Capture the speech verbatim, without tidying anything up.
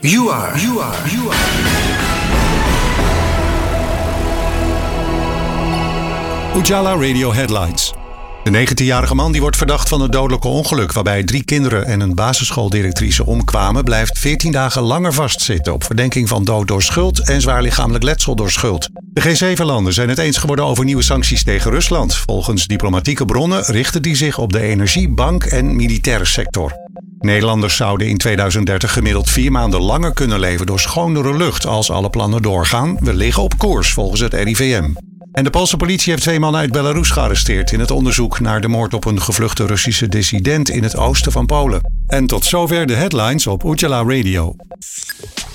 You are, you are, you are. Ujala Radio Headlines. De negentienjarige man die wordt verdacht van een dodelijke ongeluk waarbij drie kinderen en een basisschooldirectrice omkwamen, blijft veertien dagen langer vastzitten op verdenking van dood door schuld en zwaar lichamelijk letsel door schuld. De G zeven landen zijn het eens geworden over nieuwe sancties tegen Rusland. Volgens diplomatieke bronnen richten die zich op de energie-, bank- en militaire sector. Nederlanders zouden in tweeduizend dertig gemiddeld vier maanden langer kunnen leven door schonere lucht als alle plannen doorgaan. We liggen op koers volgens het R I V M. En de Poolse politie heeft twee mannen uit Belarus gearresteerd in het onderzoek naar de moord op een gevluchte Russische dissident in het oosten van Polen. En tot zover de headlines op Ujala Radio.